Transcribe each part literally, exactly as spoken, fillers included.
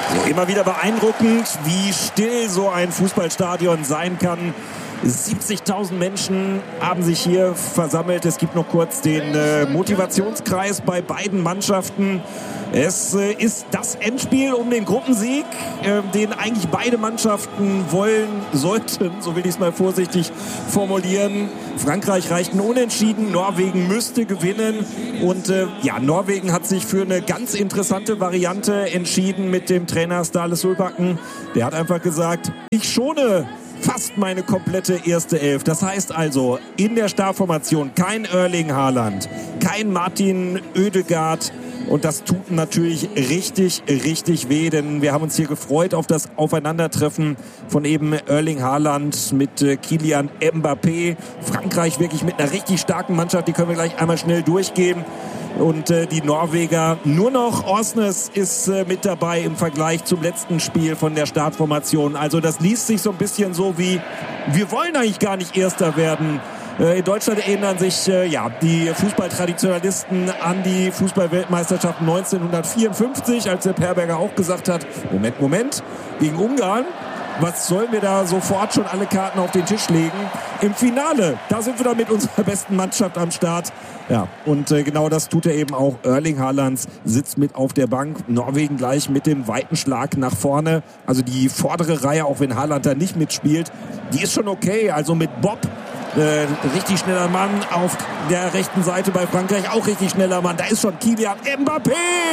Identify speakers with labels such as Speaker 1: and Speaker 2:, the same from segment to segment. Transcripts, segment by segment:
Speaker 1: So, immer wieder beeindruckend, wie still so ein Fußballstadion sein kann. siebzigtausend Menschen haben sich hier versammelt. Es gibt noch kurz den äh, Motivationskreis bei beiden Mannschaften. Es äh, ist das Endspiel um den Gruppensieg, äh, den eigentlich beide Mannschaften wollen sollten, so will ich es mal vorsichtig formulieren. Frankreich reicht ein Unentschieden, Norwegen müsste gewinnen und äh, ja, Norwegen hat sich für eine ganz interessante Variante entschieden mit dem Trainer Ståle Solbakken. Der hat einfach gesagt, ich schone fast meine komplette erste Elf. Das heißt also, in der Startformation kein Erling Haaland, kein Martin Ødegaard. Und das tut natürlich richtig, richtig weh, denn wir haben uns hier gefreut auf das Aufeinandertreffen von eben Erling Haaland mit äh, Kylian Mbappé. Frankreich wirklich mit einer richtig starken Mannschaft, die können wir gleich einmal schnell durchgehen. Und äh, die Norweger, nur noch Åsnes ist äh, mit dabei im Vergleich zum letzten Spiel von der Startformation. Also das liest sich so ein bisschen so wie, wir wollen eigentlich gar nicht Erster werden. In Deutschland erinnern sich äh, ja, die Fußballtraditionalisten an die Fußballweltmeisterschaft neunzehnhundertvierundfünfzig, als der Perberger auch gesagt hat, Moment, Moment, gegen Ungarn, was sollen wir da sofort schon alle Karten auf den Tisch legen? Im Finale, da sind wir dann mit unserer besten Mannschaft am Start. Ja, und äh, genau das tut er eben auch. Erling Haaland sitzt mit auf der Bank. Norwegen gleich mit dem weiten Schlag nach vorne. Also die vordere Reihe, auch wenn Haaland da nicht mitspielt, die ist schon okay. Also mit Bob, Äh, richtig schneller Mann auf der rechten Seite bei Frankreich, auch richtig schneller Mann. Da ist schon Kylian Mbappé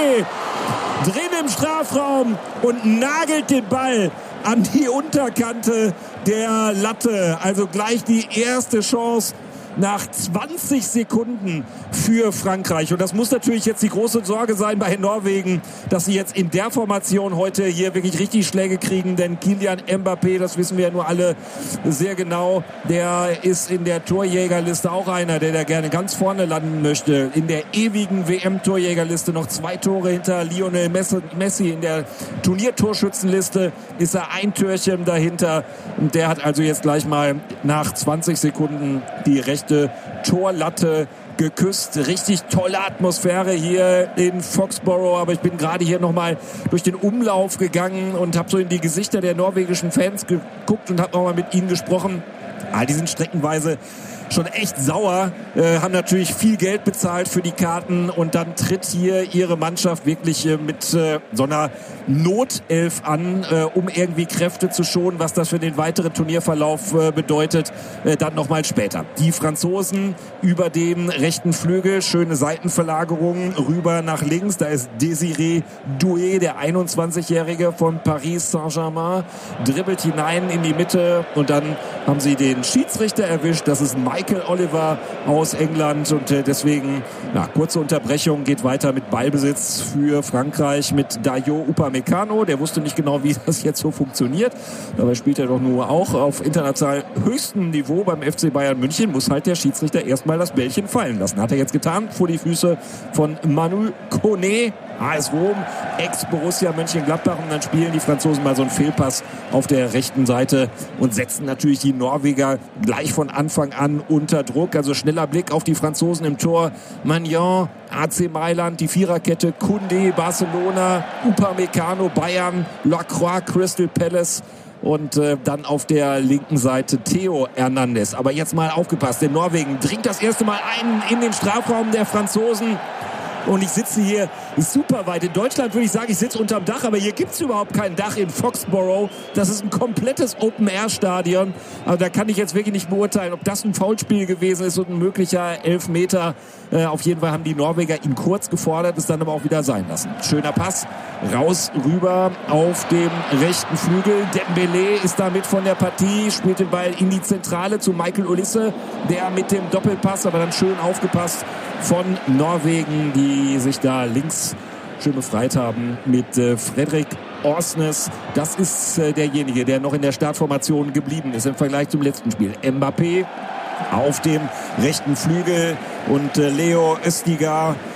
Speaker 1: drin im Strafraum und nagelt den Ball an die Unterkante der Latte. Also gleich die erste Chance nach zwanzig Sekunden für Frankreich. Und das muss natürlich jetzt die große Sorge sein bei Norwegen, dass sie jetzt in der Formation heute hier wirklich richtig Schläge kriegen. Denn Kylian Mbappé, das wissen wir ja nur alle sehr genau, der ist in der Torjägerliste auch einer, der da gerne ganz vorne landen möchte. In der ewigen W M-Torjägerliste noch zwei Tore hinter Lionel Messi. In der Turniertorschützenliste ist er ein Türchen dahinter. Und der hat also jetzt gleich mal nach zwanzig Sekunden die rechte Torlatte geküsst. Richtig tolle Atmosphäre hier in Foxborough, aber ich bin gerade hier nochmal durch den Umlauf gegangen und habe so in die Gesichter der norwegischen Fans geguckt und habe nochmal mit ihnen gesprochen. Ah, die sind streckenweise schon echt sauer, äh, haben natürlich viel Geld bezahlt für die Karten und dann tritt hier ihre Mannschaft wirklich äh, mit äh, so einer Notelf an, äh, um irgendwie Kräfte zu schonen, was das für den weiteren Turnierverlauf äh, bedeutet, äh, dann nochmal später. Die Franzosen über den rechten Flügel, schöne Seitenverlagerung rüber nach links, da ist Désiré Doué, der einundzwanzigjährige von Paris Saint-Germain, dribbelt hinein in die Mitte und dann haben sie den Schiedsrichter erwischt, das ist Michael Oliver aus England und äh, deswegen, na, kurze Unterbrechung, geht weiter mit Ballbesitz für Frankreich mit Dayo Upamecano. Der wusste nicht genau, wie das jetzt so funktioniert. Dabei spielt er doch nur auch auf international höchstem Niveau beim F C Bayern München. Muss halt der Schiedsrichter erstmal das Bällchen fallen lassen. Hat er jetzt getan, vor die Füße von Manu Koné. A S Rom, Ex-Borussia Mönchengladbach, und dann spielen die Franzosen mal so einen Fehlpass auf der rechten Seite und setzen natürlich die Norweger gleich von Anfang an unter Druck. Also schneller Blick auf die Franzosen im Tor. Magnan, A C Mailand, die Viererkette, Koundé, Barcelona, Upamecano, Bayern, Lacroix, Crystal Palace. Und äh, dann auf der linken Seite Theo Hernandez. Aber jetzt mal aufgepasst, denn Norwegen dringt das erste Mal ein in den Strafraum der Franzosen. Und ich sitze hier super weit. In Deutschland würde ich sagen, ich sitze unterm Dach, aber hier gibt es überhaupt kein Dach in Foxborough. Das ist ein komplettes Open-Air-Stadion. Aber da kann ich jetzt wirklich nicht beurteilen, ob das ein Foulspiel gewesen ist und ein möglicher Elfmeter. Äh, auf jeden Fall haben die Norweger ihn kurz gefordert, es dann aber auch wieder sein lassen. Schöner Pass, raus, rüber auf dem rechten Flügel. Dembélé ist damit von der Partie, spielt den Ball in die Zentrale zu Michael Olise, der mit dem Doppelpass, aber dann schön aufgepasst von Norwegen, die sich da links schön befreit haben mit äh, Fredrik Åsnes. Das ist äh, derjenige, der noch in der Startformation geblieben ist im Vergleich zum letzten Spiel. Mbappé auf dem rechten Flügel und äh, Leo Østigard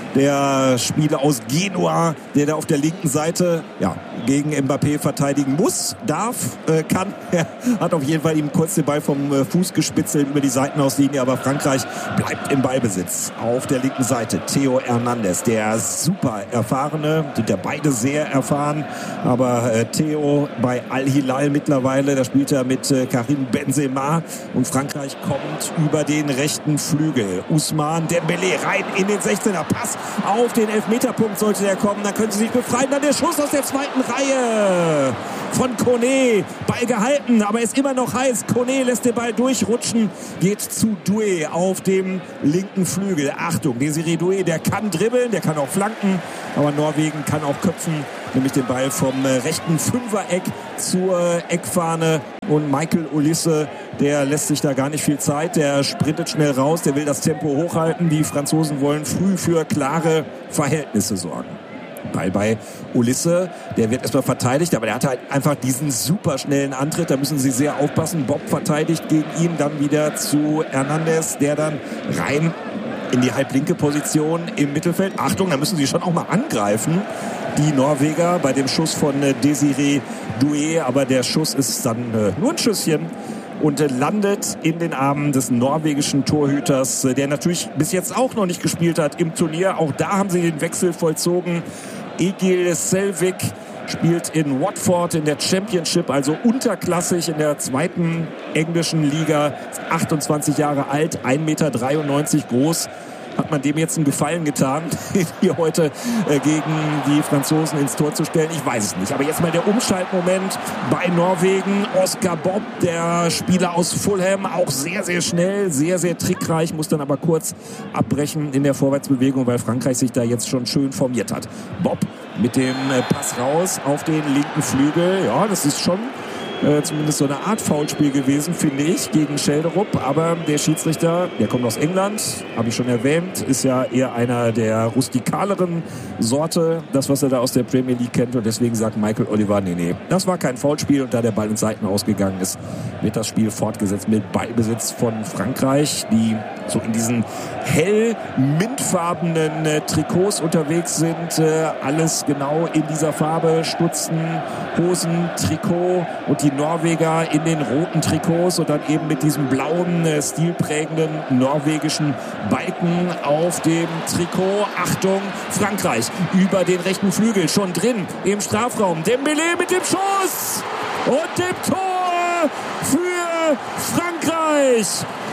Speaker 1: der Spieler aus Genua, der da auf der linken Seite ja, gegen Mbappé verteidigen muss, darf, äh, kann. Er hat auf jeden Fall ihm kurz den Ball vom äh, Fuß gespitzelt über die Seitenauslinie, aber Frankreich bleibt im Ballbesitz. Auf der linken Seite Theo Hernandez, der super erfahrene, sind ja beide sehr erfahren, aber äh, Theo bei Al-Hilal mittlerweile, da spielt er mit äh, Karim Benzema und Frankreich kommt über den rechten Flügel. Ousmane Dembélé rein in den sechzehner, Pass auf den Elfmeterpunkt sollte der kommen, dann können sie sich befreien, dann der Schuss aus der zweiten Reihe von Koné, Ball gehalten, aber ist immer noch heiß. Koné lässt den Ball durchrutschen, geht zu Doué auf dem linken Flügel. Achtung, Désiré Doué, der kann dribbeln, der kann auch flanken, aber Norwegen kann auch köpfen, nämlich den Ball vom rechten Fünfereck zur Eckfahne. Und Michael Olise, der lässt sich da gar nicht viel Zeit, der sprintet schnell raus, der will das Tempo hochhalten. Die Franzosen wollen früh für klare Verhältnisse sorgen. Ball bei Olise, der wird erstmal verteidigt, aber der hat halt einfach diesen super schnellen Antritt, da müssen sie sehr aufpassen. Bob verteidigt gegen ihn, dann wieder zu Hernandez, der dann rein in die halblinke Position im Mittelfeld. Achtung, da müssen sie schon auch mal angreifen, die Norweger, bei dem Schuss von äh, Désiré Doué, aber der Schuss ist dann äh, nur ein Schüsschen und äh, landet in den Armen des norwegischen Torhüters, äh, der natürlich bis jetzt auch noch nicht gespielt hat im Turnier. Auch da haben sie den Wechsel vollzogen. Egil Selvik spielt in Watford in der Championship, also unterklassig in der zweiten englischen Liga, ist achtundzwanzig Jahre alt, ein Meter dreiundneunzig groß. Hat man dem jetzt einen Gefallen getan, hier heute äh, gegen die Franzosen ins Tor zu stellen? Ich weiß es nicht. Aber jetzt mal der Umschaltmoment bei Norwegen. Oscar Bob, der Spieler aus Fulham, auch sehr, sehr schnell, sehr, sehr trickreich, muss dann aber kurz abbrechen in der Vorwärtsbewegung, weil Frankreich sich da jetzt schon schön formiert hat. Bob mit dem äh, Pass raus auf den linken Flügel. Ja, das ist schon Äh, zumindest so eine Art Foulspiel gewesen, finde ich, gegen Schelderup. Aber der Schiedsrichter, der kommt aus England, habe ich schon erwähnt, ist ja eher einer der rustikaleren Sorte, das, was er da aus der Premier League kennt. Und deswegen sagt Michael Oliver, nee, nee, das war kein Foulspiel. Und da der Ball ins Seiten ausgegangen ist, wird das Spiel fortgesetzt mit Ballbesitz von Frankreich, die so in diesen hell mintfarbenen äh, Trikots unterwegs sind. Äh, alles genau in dieser Farbe, Stutzen, Hosen, Trikot und die Norweger in den roten Trikots und dann eben mit diesem blauen, äh, stilprägenden norwegischen Balken auf dem Trikot. Achtung, Frankreich über den rechten Flügel, schon drin im Strafraum. Dembélé mit dem Schuss und dem Tor für Frankreich.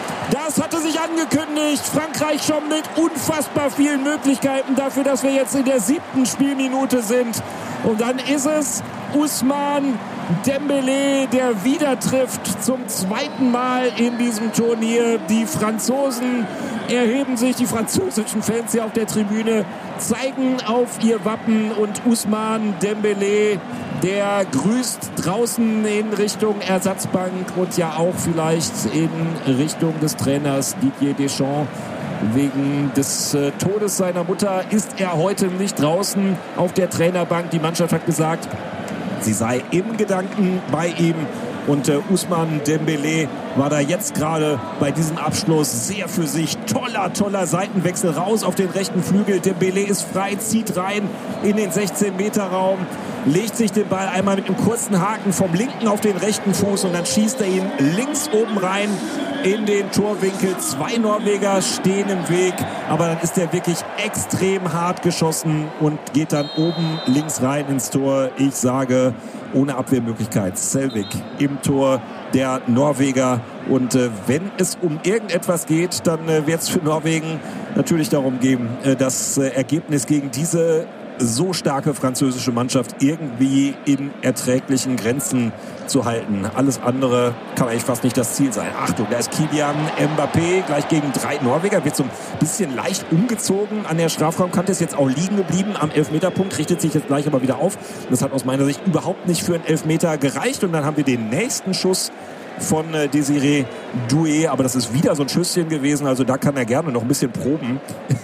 Speaker 1: Das hatte sich angekündigt. Frankreich schon mit unfassbar vielen Möglichkeiten dafür, dass wir jetzt in der siebten Spielminute sind. Und dann ist es Ousmane Dembélé, der wieder trifft zum zweiten Mal in diesem Turnier. Die Franzosen erheben sich, die französischen Fans hier auf der Tribüne zeigen auf ihr Wappen und Ousmane Dembélé, der grüßt draußen in Richtung Ersatzbank und ja auch vielleicht in Richtung des Trainers Didier Deschamps. Wegen des äh, Todes seiner Mutter ist er heute nicht draußen auf der Trainerbank. Die Mannschaft hat gesagt, sie sei im Gedanken bei ihm. Und äh, Ousmane Dembélé war da jetzt gerade bei diesem Abschluss sehr für sich. Toller, toller Seitenwechsel raus auf den rechten Flügel. Dembélé ist frei, zieht rein in den sechzehn-Meter-Raum, legt sich den Ball einmal mit einem kurzen Haken vom linken auf den rechten Fuß und dann schießt er ihn links oben rein in den Torwinkel. Zwei Norweger stehen im Weg, aber dann ist er wirklich extrem hart geschossen und geht dann oben links rein ins Tor. Ich sage, ohne Abwehrmöglichkeit. Selvik im Tor der Norweger. Und äh, wenn es um irgendetwas geht, dann äh, wird es für Norwegen natürlich darum gehen, äh, das äh, Ergebnis gegen diese so starke französische Mannschaft irgendwie in erträglichen Grenzen zu halten. Alles andere kann eigentlich fast nicht das Ziel sein. Achtung, da ist Kylian Mbappé gleich gegen drei Norweger. Wird so ein bisschen leicht umgezogen an der Strafraumkante, ist jetzt auch liegen geblieben am Elfmeterpunkt, richtet sich jetzt gleich aber wieder auf. Das hat aus meiner Sicht überhaupt nicht für einen Elfmeter gereicht. Und dann haben wir den nächsten Schuss von äh, Désiré Doué, aber das ist wieder so ein Schüsschen gewesen, also da kann er gerne noch ein bisschen proben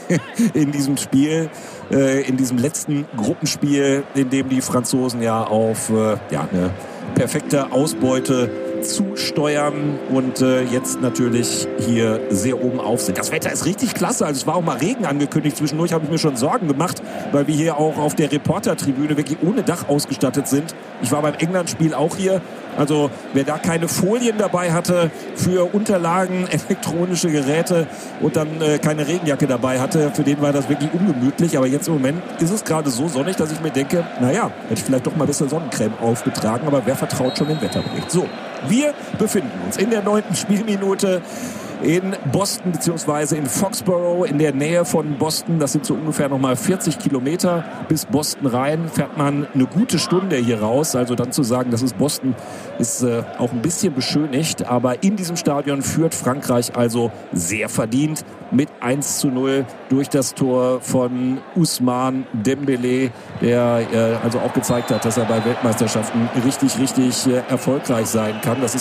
Speaker 1: in diesem Spiel, äh, in diesem letzten Gruppenspiel, in dem die Franzosen ja auf äh, ja, eine perfekte Ausbeute zusteuern und äh, jetzt natürlich hier sehr oben auf sind. Das Wetter ist richtig klasse, also es war auch mal Regen angekündigt. Zwischendurch habe ich mir schon Sorgen gemacht, weil wir hier auch auf der Reportertribüne wirklich ohne Dach ausgestattet sind. Ich war beim England-Spiel auch hier. Also wer da keine Folien dabei hatte für Unterlagen, elektronische Geräte und dann äh, keine Regenjacke dabei hatte, für den war das wirklich ungemütlich. Aber jetzt im Moment ist es gerade so sonnig, dass ich mir denke, naja, hätte ich vielleicht doch mal ein bisschen Sonnencreme aufgetragen, aber wer vertraut schon dem Wetterbericht? So, wir befinden uns in der neunten Spielminute in Boston beziehungsweise in Foxborough in der Nähe von Boston. Das sind so ungefähr nochmal vierzig Kilometer bis Boston rein. Fährt man eine gute Stunde hier raus. Also dann zu sagen, das ist Boston, ist äh, auch ein bisschen beschönigt. Aber in diesem Stadion führt Frankreich also sehr verdient mit eins zu null durch das Tor von Ousmane Dembélé, der äh, also auch gezeigt hat, dass er bei Weltmeisterschaften richtig, richtig äh, erfolgreich sein kann. Das ist